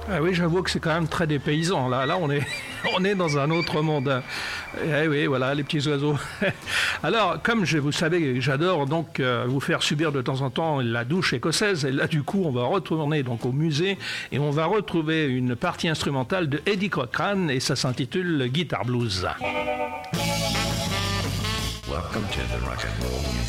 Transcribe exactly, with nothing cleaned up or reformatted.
Ah oui, j'avoue que c'est quand même très dépaysant. Là, là, on est, on est dans un autre monde. Eh oui, voilà, les petits oiseaux. Alors, comme je, vous savez, j'adore donc euh, vous faire subir de temps en temps la douche écossaise. Et là, du coup, on va retourner donc au musée et on va retrouver une partie instrumentale de Eddie Cochran et ça s'intitule Guitar Blues. Welcome to the rock and roll